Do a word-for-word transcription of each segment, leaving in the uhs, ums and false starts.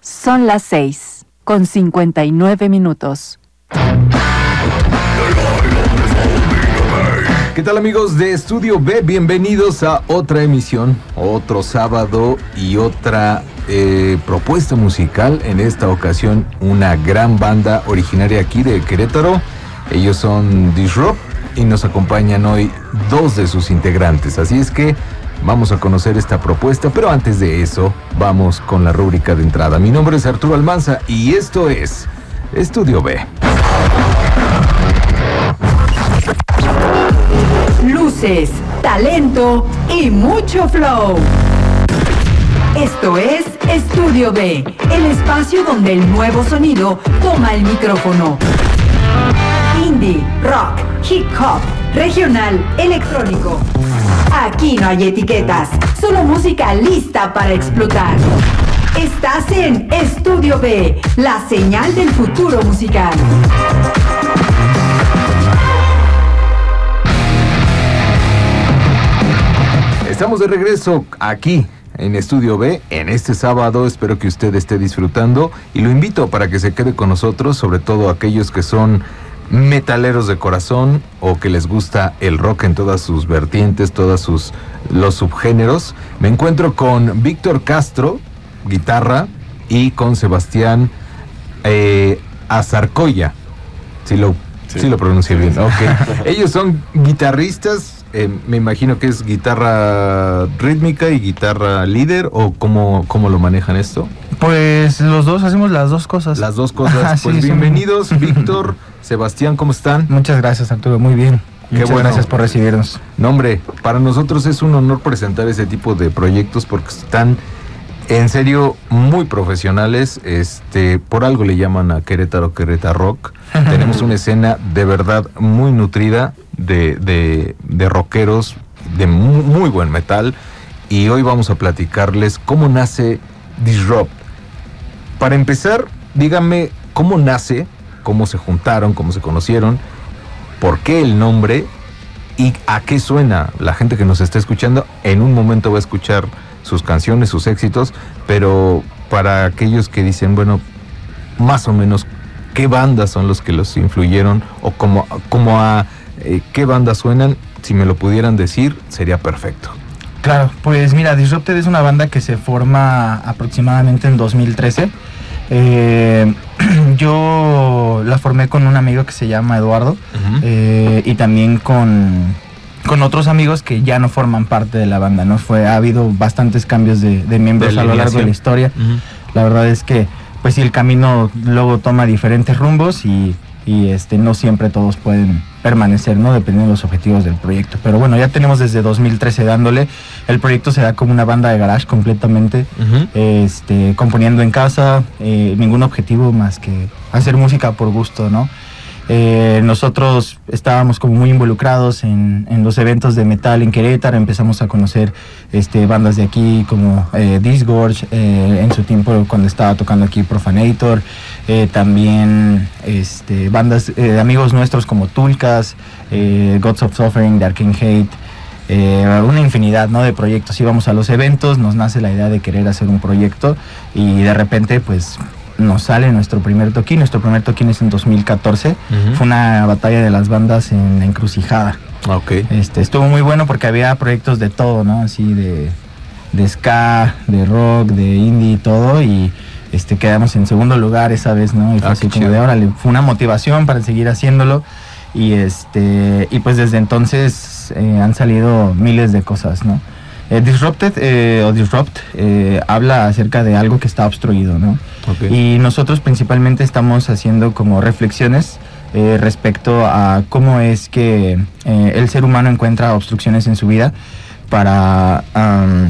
Son las seis, con cincuenta y nueve minutos. ¿Qué tal, amigos de Estudio B? Bienvenidos a otra emisión, otro sábado y otra eh, propuesta musical. En esta ocasión, una gran banda originaria aquí de Querétaro. Ellos son Disrupt y nos acompañan hoy dos de sus integrantes. Así es que vamos a conocer esta propuesta, pero antes de eso, vamos con la rúbrica de entrada. Mi nombre es Arturo Almanza y esto es Estudio B. Luces, talento y mucho flow. Esto es Estudio B, el espacio donde el nuevo sonido toma el micrófono. Indie, rock, hip hop, regional, electrónico. Aquí no hay etiquetas, solo música lista para explotar. Estás en Estudio B, la señal del futuro musical. Estamos de regreso aquí en Estudio B en este sábado. Espero que usted esté disfrutando y lo invito para que se quede con nosotros, sobre todo aquellos que son metaleros de corazón o que les gusta el rock en todas sus vertientes, todos sus los subgéneros. Me encuentro con Víctor Castro, guitarra, y con Sebastián eh, Azarcoya. Si lo, sí. sí lo pronuncié bien. Okay. Ellos son guitarristas. Eh, me imagino que es guitarra rítmica y guitarra líder, o cómo, cómo lo manejan esto. Pues los dos hacemos las dos cosas. Las dos cosas. Pues sí, bienvenidos, sí. Víctor, Sebastián, ¿cómo están? Muchas gracias, Arturo, muy bien. Qué Muchas bueno. Gracias por recibirnos. No, hombre, para nosotros es un honor presentar ese tipo de proyectos porque están en serio muy profesionales. Este, por algo le llaman a Querétaro Querétaro Rock. Tenemos una escena de verdad muy nutrida de, de, de rockeros de muy, muy buen metal, y hoy vamos a platicarles cómo nace Disrupt. Para empezar, díganme cómo nace, cómo se juntaron, cómo se conocieron, por qué el nombre y a qué suena. La gente que nos está escuchando en un momento va a escuchar sus canciones, sus éxitos, pero para aquellos que dicen, bueno, más o menos, ¿qué bandas son los que los influyeron? O cómo, cómo a eh, qué bandas suenan, si me lo pudieran decir, sería perfecto. Claro, pues mira, Disrupted es una banda que se forma aproximadamente en dos mil trece. Eh, yo la formé con un amigo que se llama Eduardo, uh-huh. eh, y también con... con otros amigos que ya no forman parte de la banda, ¿no? Fue, ha habido bastantes cambios de, de miembros de a lo largo de la historia. Uh-huh. La verdad es que, pues sí, el camino luego toma diferentes rumbos y, y este, no siempre todos pueden permanecer, ¿no? Dependiendo de los objetivos del proyecto. Pero bueno, ya tenemos desde dos mil trece dándole. El proyecto se da como una banda de garage completamente, uh-huh. este, componiendo en casa, eh, ningún objetivo más que hacer música por gusto, ¿no? Eh, nosotros estábamos como muy involucrados en, en los eventos de metal en Querétaro. Empezamos a conocer este, bandas de aquí como eh, Disgorge, eh, en su tiempo cuando estaba tocando aquí Profanator, eh, también este, bandas eh, de amigos nuestros como Tulkas, eh, Gods of Suffering, The Arcane Hate, eh, una infinidad, ¿no?, de proyectos. Íbamos a los eventos, nos nace la idea de querer hacer un proyecto y de repente pues nos sale nuestro primer toquín. Nuestro primer toquín es en dos mil catorce. Uh-huh. Fue una batalla de las bandas en la Encrucijada. Okay. Este, estuvo muy bueno porque había proyectos de todo, ¿no? Así de, de ska, de rock, de indie y todo. Y este, quedamos en segundo lugar esa vez, ¿no? Y fue ah, así como chido. De órale. Fue una motivación para seguir haciéndolo. Y este, y pues desde entonces eh, han salido miles de cosas, ¿no? Eh, Disrupted eh, o Disrupt eh, habla acerca de algo que está obstruido, ¿no? Okay. Y nosotros principalmente estamos haciendo como reflexiones eh, respecto a cómo es que eh, el ser humano encuentra obstrucciones en su vida para um,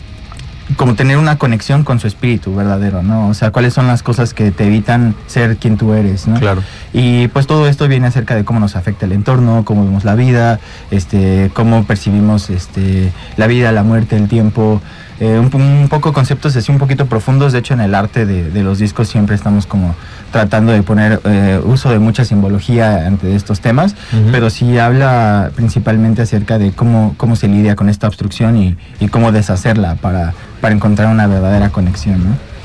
como tener una conexión con su espíritu verdadero, ¿no? O sea, cuáles son las cosas que te evitan ser quien tú eres, ¿no? Claro. Y pues todo esto viene acerca de cómo nos afecta el entorno, cómo vemos la vida, este, cómo percibimos este, la vida, la muerte, el tiempo, eh, un, un poco conceptos así un poquito profundos. De hecho, en el arte de, de los discos siempre estamos como tratando de poner eh, uso de mucha simbología ante estos temas, uh-huh. pero sí habla principalmente acerca de cómo, cómo se lidia con esta obstrucción y, y cómo deshacerla para, para encontrar una verdadera conexión, ¿no?